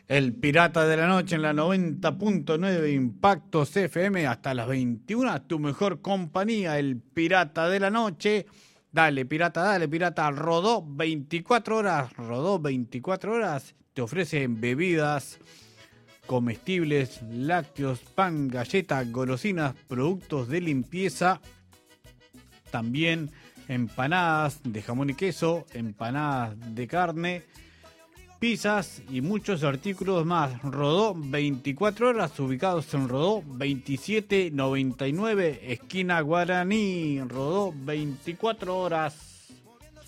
El Pirata de la Noche en la 90.9 Impactos FM hasta las 21. Tu mejor compañía, el Pirata de la Noche. Dale, pirata, rodó 24 horas, rodó 24 horas. Te ofrecen bebidas, comestibles, lácteos, pan, galletas, golosinas, productos de limpieza. También empanadas de jamón y queso, empanadas de carne, pizzas y muchos artículos más. Rodó 24 horas, ubicados en Rodó 2799, esquina Guaraní. Rodó 24 horas.